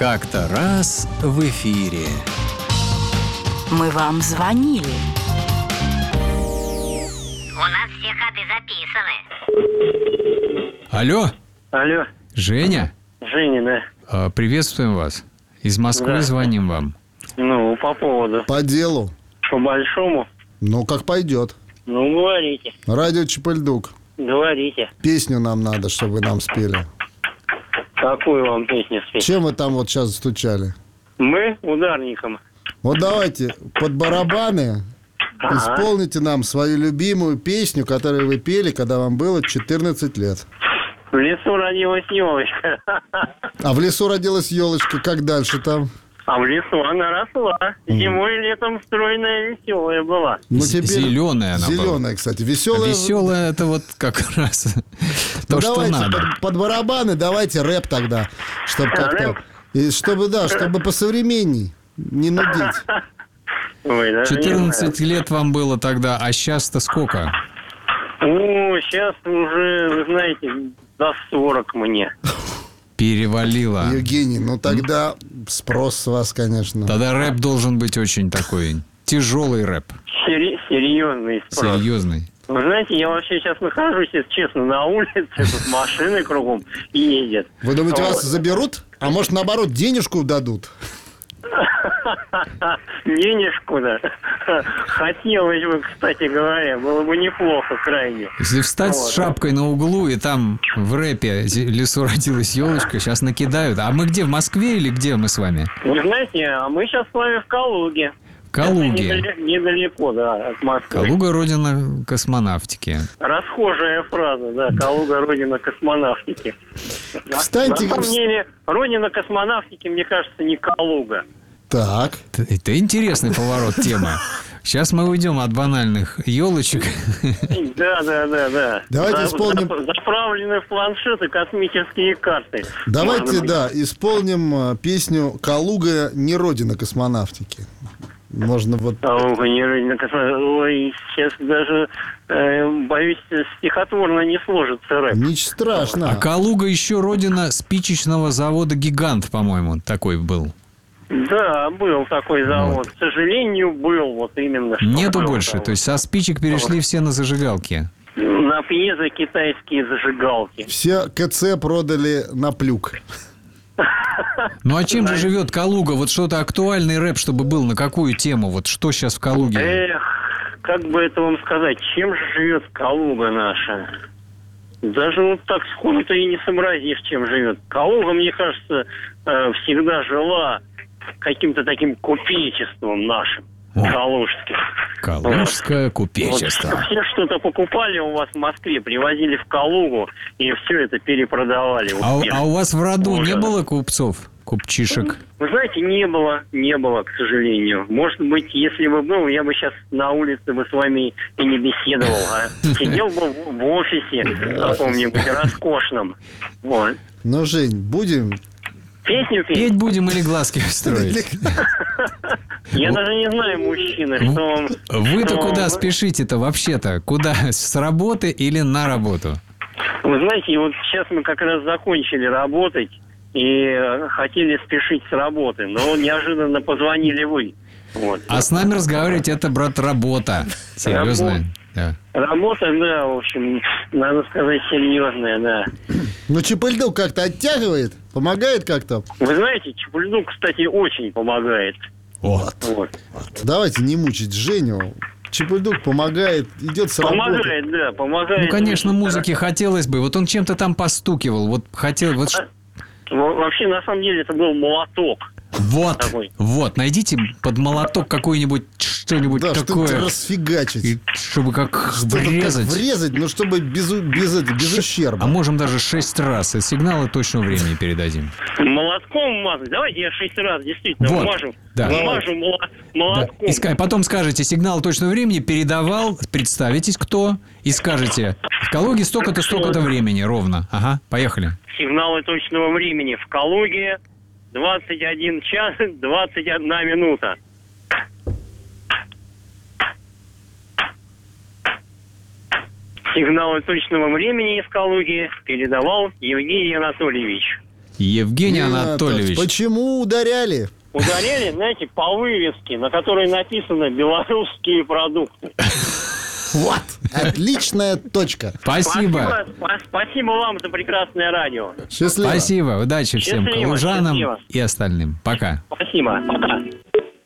Как-то раз в эфире. Мы вам звонили. У нас все ходы записаны. Алло, Алло, Женя, Женя, да? приветствуем вас. Из Москвы Да. звоним вам. Ну, по поводу. По делу. По большому. Ну, как пойдет. Ну, говорите. Радио Чапельдук. Говорите. Песню нам надо, чтобы вы нам спели. Какую вам песню спеть? Чем вы там вот сейчас стучали? Мы ударником. Вот давайте под барабаны Ага. исполните нам свою любимую песню, которую вы пели, когда вам было 14 лет. В лесу родилась елочка. А в лесу родилась елочка. Как дальше там? А в лесу она росла. Зимой и летом стройная, веселая была. Ну, теперь... Зеленая она была. Зеленая, кстати. Веселая. Веселая это вот как раз Ну, то, что давайте надо. под барабаны, давайте рэп тогда. Чтобы как-то... рэп? И чтобы, да, чтобы посовременней. Не нудить. Ой, даже не 14 лет вам было тогда, а сейчас-то сколько? знаю. Сейчас уже, вы знаете, до 40 мне. Перевалило. Евгений, ну тогда спрос с вас, конечно. Тогда рэп должен быть очень такой тяжелый рэп, Серьезный спрос. серьезный. Вы знаете, я вообще сейчас нахожусь, если честно, на улице, тут машины кругом ездят. Вы думаете, Вот. вас заберут? А может, наоборот, денежку дадут? Денежку, да. Хотелось бы, кстати говоря, было бы неплохо крайне. Если встать Вот. с шапкой на углу, и там в рэпе в лесу родилась елочка, сейчас накидают. А мы где, в Москве или где мы с вами? Вы знаете, а мы сейчас с вами в Калуге. Калуге. Это недалеко, да, от Москвы. Калуга – родина космонавтики. Расхожая фраза, да, Калуга – родина космонавтики. Встаньте- На самом деле, родина космонавтики, мне кажется, не Калуга. Так. Это интересный поворот темы. Сейчас мы уйдем от банальных елочек. Да. Давайте исполним- Заправлены в планшеты космические карты. Давайте, Может быть. да, исполним песню «Калуга не родина космонавтики». Можно вот... Калуга не родина космонавтики. Ой, сейчас даже, боюсь, стихотворно не сложится рэп. Ничего А страшного. Калуга еще родина спичечного завода «Гигант», по-моему, такой был. Да, был такой завод. К сожалению, был вот именно. Что Нету был больше. завод. То есть со спичек перешли все на зажигалки. На пьезо-китайские зажигалки. Все КЦ продали на плюк. Ну а чем же живет Калуга? Вот что-то актуальный рэп, чтобы был на какую тему? Вот что сейчас в Калуге? Эх, как бы это вам сказать, чем же живет Калуга наша? Даже вот так сходу-то и не сообразишь, чем живет. Калуга, мне кажется, всегда жила каким-то таким купечеством нашим, О. калужским. Калужское Вот купечество. все что-то покупали у вас в Москве, привозили в Калугу, и все это перепродавали. А у вас в роду не Ужас. было купцов, купчишек? Вы знаете, не было, к сожалению. Может быть, если бы был, я бы сейчас на улице бы с вами и не беседовал, а сидел бы в офисе каком-нибудь роскошном. Вот. Ну, Жень, будем... Песню петь? Петь будем или глазки строить? Я даже не знаю, мужчина, что вам... Вы-то что куда вам- спешите-то вообще-то? Куда? С работы или на работу? Вы знаете, вот сейчас мы как раз закончили работать и хотели спешить с работы, но неожиданно позвонили вы. Вот. А с нами разговаривать это, брат, работа. Серьезная. Да. Работа, да, в общем, надо сказать, серьезная, да. Ну, Чапельдук как-то оттягивает? Помогает как-то? Вы знаете, Чапульдук, кстати, очень помогает. Вот. Вот. Давайте не мучить Женю. Чапельдук помогает, идет с работы. Помогает, да, помогает. Ну, конечно, музыки хотелось бы. Вот он чем-то там постукивал. Вот хотел... Вот, Вообще, на самом деле, это был молоток. Такой. вот. Найдите под молоток какое-нибудь что-нибудь Да, такое. что-то расфигачить. И чтобы как Что-то как врезать. врезать, но чтобы без ущерба. А можем даже 6 раз. И сигналы точного времени передадим. Молотком мазать. Давайте я 6 раз действительно Вот, мажу. да. Мажу Да. молотком. И потом скажете, сигнал точного времени передавал, представитесь, кто, и скажете, в Калуге столько-то, столько-то времени ровно. Ага, поехали. Сигналы точного времени в Калуге 21 час 21 минута. Сигналы точного времени из Калуги передавал Евгений Анатольевич. Евгений Анатольевич. Почему ударяли? Ударили, знаете, по вывеске, на которой написано «белорусские продукты». Вот, отличная точка. Спасибо. Спасибо вам за прекрасное радио. Счастливо. Спасибо. Удачи всем Счастливо, калужанам счастливо. и остальным. Пока. Спасибо. Пока.